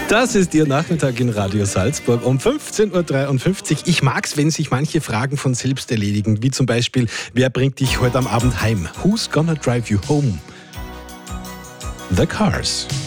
Das ist Ihr Nachmittag in Radio Salzburg um 15.53 Uhr. Ich mag's, wenn sich manche Fragen von selbst erledigen, wie zum Beispiel, wer bringt dich heute am Abend heim? Who's gonna drive you home? The Cars.